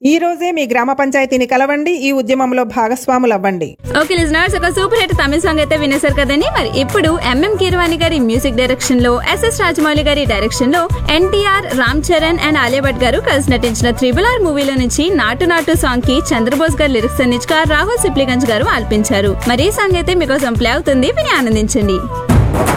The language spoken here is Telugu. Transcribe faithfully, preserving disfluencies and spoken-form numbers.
ఈ రోజే మీ గ్రామ పంచాయతీని కలవండి, ఈ ఉద్యమంలో భాగస్వాములు అవ్వండి. ఓకే లిజనర్స్, ఒక సూపర్ హిట్ తమిళ సాంగ్ అయితే వినేశారు కదండి. మరి ఇప్పుడు ఎంఎం కీరవాణి గారి మ్యూజిక్ డైరెక్షన్ లో, ఎస్ఎస్ రాజమౌళి గారి డైరెక్షన్ లో ఎన్టీఆర్, రామ్ చరణ్ అండ్ ఆలియా భట్ గారు కలిసి నటించిన త్రిబుల్ ఆర్ మూవీలో నుంచి నాటు నాటు సాంగ్ కి చంద్రబోస్ గారు లిరిక్స్ అందించగా రాహుల్ సిప్లిగంజ్ గారు ఆల్పించారు. మరి ఈ సాంగ్ అయితే మీకోసం ప్లే అవుతుంది, విని ఆనందించండి.